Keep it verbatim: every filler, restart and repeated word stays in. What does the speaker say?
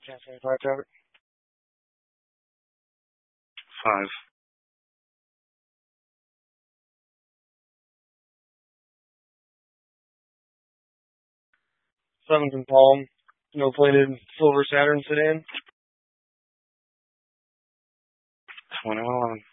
ten twenty-five traffic. Five. Seventh and Palm. No plated silver Saturn sedan. twenty-one eleven.